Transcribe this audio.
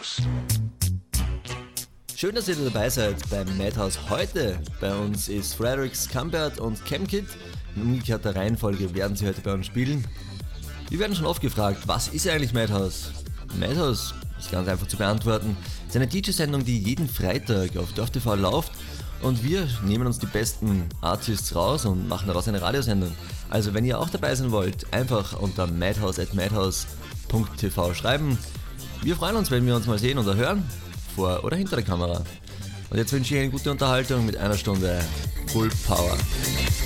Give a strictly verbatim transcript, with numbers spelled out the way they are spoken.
Madhouse. Schön, dass ihr dabei seid beim Madhouse. Heute bei uns ist Frederik Scambert und Chemkit. In umgekehrter Reihenfolge werden sie heute bei uns spielen. Wir werden schon oft gefragt, was ist eigentlich Madhouse? Madhouse ist ganz einfach zu beantworten. Es ist eine D J-Sendung, die jeden Freitag auf Dorf T V läuft. Und wir nehmen uns die besten Artists raus und machen daraus eine Radiosendung. Also wenn ihr auch dabei sein wollt, einfach unter madhouse at madhouse punkt t v schreiben. Wir freuen uns, wenn wir uns mal sehen oder hören, vor oder hinter der Kamera. Und jetzt wünsche ich Ihnen gute Unterhaltung mit einer Stunde Full Power.